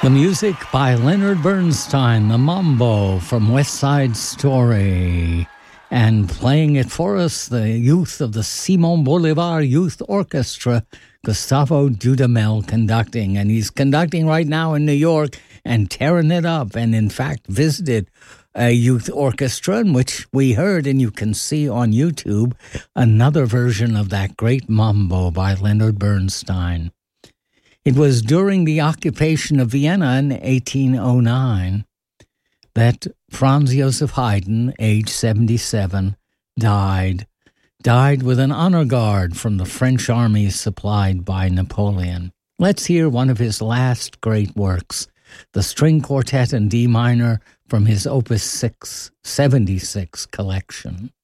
The music by Leonard Bernstein, the Mambo from West Side Story. And playing it for us, the youth of the Simon Bolivar Youth Orchestra, Gustavo Dudamel conducting. And he's conducting right now in New York and tearing it up. And in fact, visited a youth orchestra in which we heard, and you can see on YouTube, another version of that great Mambo by Leonard Bernstein. It was during the occupation of Vienna in 1809 that Franz Joseph Haydn, age 77, died with an honor guard from the French army supplied by Napoleon. Let's hear one of his last great works, the String Quartet in D minor from his Opus 76 collection.